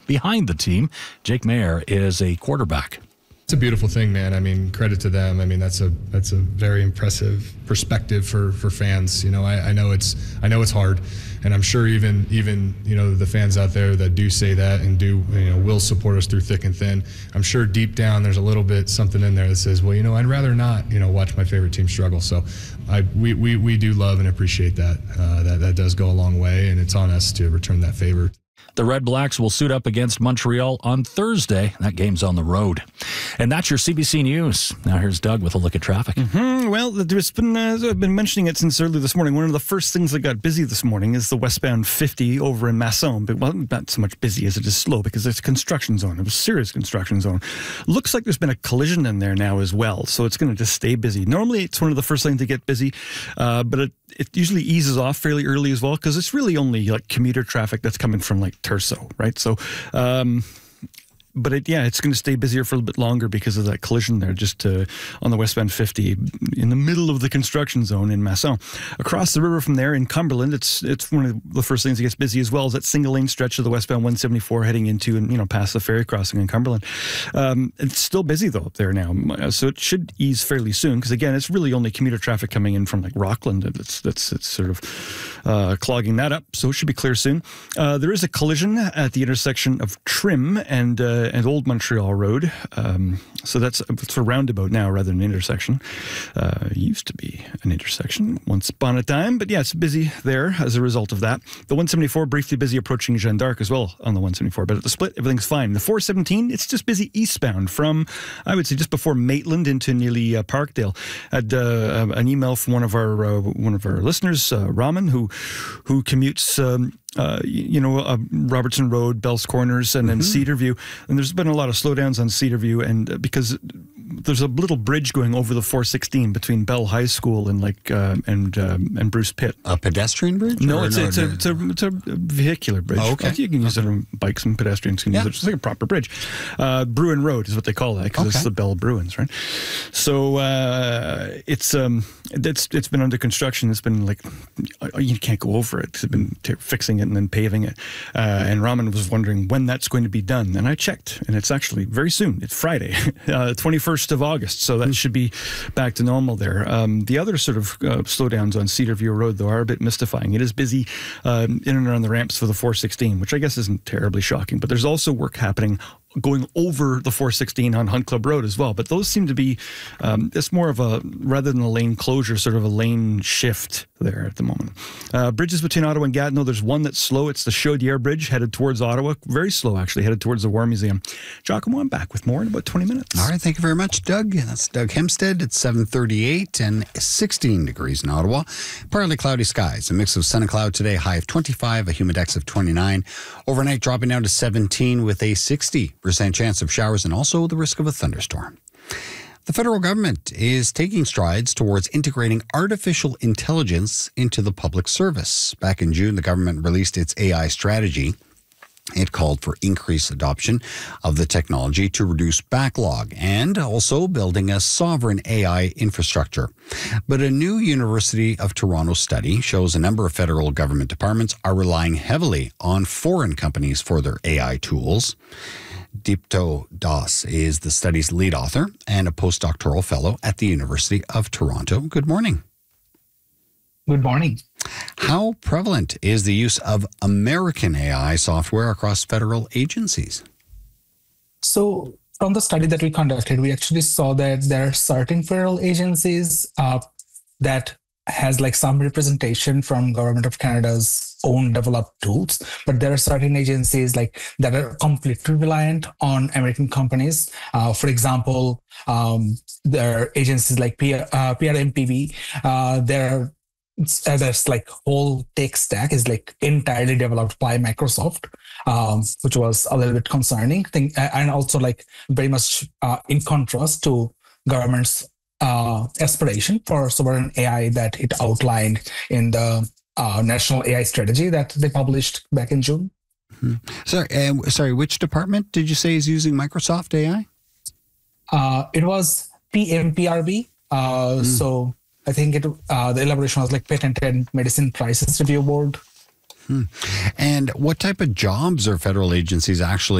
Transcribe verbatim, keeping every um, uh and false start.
behind the team. Jake Mayer is a quarterback. It's a beautiful thing, man. I mean, credit to them. I mean, that's a that's a very impressive perspective for, for fans. You know, I, I know it's I know it's hard, and I'm sure even even you know the fans out there that do say that and do you know will support us through thick and thin. I'm sure deep down there's a little bit something in there that says, well, you know, I'd rather not you know watch my favorite team struggle. So, I we we, we do love and appreciate that. Uh, that that does go a long way, and it's on us to return that favor. The Red Blacks will suit up against Montreal on Thursday. That game's on the road. And that's your C B C News. Now here's Doug with a look at traffic. Mm-hmm. Well, there's been, uh, I've been mentioning it since early this morning. One of the first things that got busy this morning is the westbound fifty over in Masson. But, well, not so much busy as it is slow because it's a construction zone. It was a serious construction zone. Looks like there's been a collision in there now as well. So it's going to just stay busy. Normally, it's one of the first things to get busy, uh, but it, it usually eases off fairly early as well because it's really only like commuter traffic that's coming from like Terso, right? So, um, but it, yeah, it's going to stay busier for a little bit longer because of that collision there, just uh, on the westbound fifty in the middle of the construction zone in Masson. Across the river from there in Cumberland, it's it's one of the first things that gets busy as well is that single lane stretch of the westbound one seventy-four heading into and you know past the ferry crossing in Cumberland. Um, it's still busy though up there now, so it should ease fairly soon because again, it's really only commuter traffic coming in from like Rockland that's that's it's sort of uh, clogging that up. So it should be clear soon. Uh, there is a collision at the intersection of Trim and uh, and Old Montreal Road. Um, so that's it's a roundabout now rather than an intersection. Uh, it used to be an intersection once upon a time, but yeah, it's busy there as a result of that. The one seventy-four briefly busy approaching Jeanne d'Arc as well on the one seventy-four, but at the split, everything's fine. The four seventeen, it's just busy eastbound from, I would say, just before Maitland into nearly uh, Parkdale. I had uh, an email from one of our uh, one of our listeners, uh, Raman, who who commutes. Um, Uh, you know, uh, Robertson Road, Bell's Corners, and then mm-hmm. Cedarview. And there's been a lot of slowdowns on Cedarview, and uh, because there's a little bridge going over the four sixteen between Bell High School and like uh, and um, and Bruce Pitt. A pedestrian bridge? No, it's, no, it's, a, it's, a, it's a vehicular bridge. Oh, okay. Like you can use okay. it on bikes and pedestrians can yeah. use it. It's like a proper bridge. Uh, Bruin Road is what they call that because okay. it's the Bell Bruins, right? So uh, it's um it's it's been under construction. It's been like you can't go over it. It's been t- fixing it and then paving it. Uh, and Raman was wondering when that's going to be done. And I checked, and it's actually very soon. It's Friday, uh, twenty-first of August. So that should be back to normal there. Um, the other sort of uh, slowdowns on Cedarview Road, though, are a bit mystifying. It is busy um, in and around the ramps for the four sixteen, which I guess isn't terribly shocking. But there's also work happening going over the four sixteen on Hunt Club Road as well. But those seem to be, um, it's more of a, rather than a lane closure, sort of a lane shift there at the moment. Uh, bridges between Ottawa and Gatineau, there's one that's slow. It's the Chaudière Bridge headed towards Ottawa. Very slow, actually, headed towards the War Museum. Giacomo, I'm back with more in about twenty minutes. All right, thank you very much, Doug. That's Doug Hempstead. It's seven thirty-eight and sixteen degrees in Ottawa. Partly cloudy skies, a mix of sun and cloud today, high of twenty-five, a humidex of twenty-nine. Overnight dropping down to seventeen with a sixty percent chance of showers and also the risk of a thunderstorm. The federal government is taking strides towards integrating artificial intelligence into the public service. Back in June, the government released its A I strategy. It called for increased adoption of the technology to reduce backlog and also building a sovereign A I infrastructure. But a new University of Toronto study shows a number of federal government departments are relying heavily on foreign companies for their A I tools. Deepto Das is the study's lead author and a postdoctoral fellow at the University of Toronto. Good morning. Good morning. How prevalent is the use of American A I software across federal agencies? So from the study that we conducted, we actually saw that there are certain federal agencies uh, that has like some representation from Government of Canada's own developed tools, but there are certain agencies like that are completely reliant on American companies. Uh, for example, um, there are agencies like P R, uh, P R M P V. Uh, there are Uh, there's like whole tech stack is like entirely developed by Microsoft, um, which was a little bit concerning thing, and also like very much uh, in contrast to government's uh, aspiration for sovereign A I that it outlined in the uh, national A I strategy that they published back in June. Mm-hmm. Sorry, uh, sorry, which department did you say is using Microsoft A I? Uh, it was P M P R B. Uh, mm. So. I think it uh, the elaboration was like Patent and Medicine Prices Review Board. Hmm. And what type of jobs are federal agencies actually